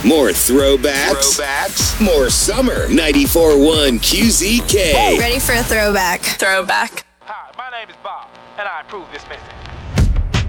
More throwbacks. More summer. 94.1 QZK. Ready for a throwback. Throwback. Hi, my name is Bob, and I approve this message.